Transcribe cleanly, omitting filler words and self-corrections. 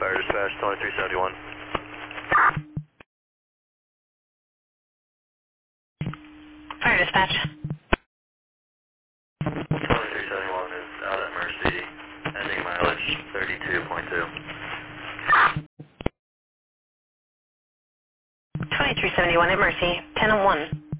Fire dispatch 2371. Fire dispatch. 2371 is out at Mercy, ending mileage 32.2. 2371 at Mercy, 10:01.